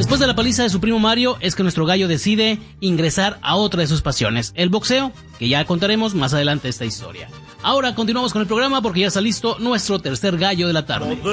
Después de la paliza de su primo Mario, es que nuestro gallo decide ingresar a otra de sus pasiones, el boxeo, que ya contaremos más adelante esta historia. Ahora continuamos con el programa porque ya está listo nuestro tercer gallo de la tarde.